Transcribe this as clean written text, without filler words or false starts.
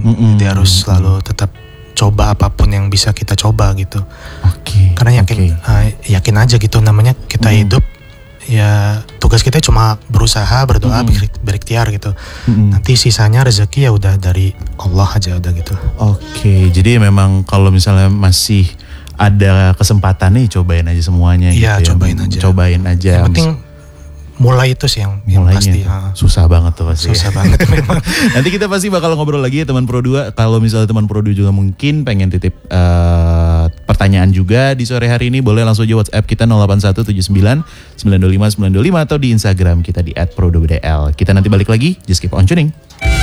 Jadi harus selalu tetap coba apapun yang bisa kita coba gitu. Karena yakin aja gitu, namanya kita hidup ya, tugas kita cuma berusaha, berdoa, berikhtiar gitu. Nanti sisanya rezeki ya udah dari Allah aja udah gitu. Jadi memang kalau misalnya masih ada kesempatan nih, cobain aja semuanya. Iya, gitu cobain aja. Yang penting mulai itu sih yang pasti. Susah banget tuh pasti. Susah banget memang. Nanti kita pasti bakal ngobrol lagi ya teman Pro 2. Kalau misalnya teman Pro 2 juga mungkin pengen titip pertanyaan juga di sore hari ini, boleh langsung aja WhatsApp kita 08179925 925 925 atau di Instagram kita di @pro2bdl. Kita nanti balik lagi, just keep on tuning.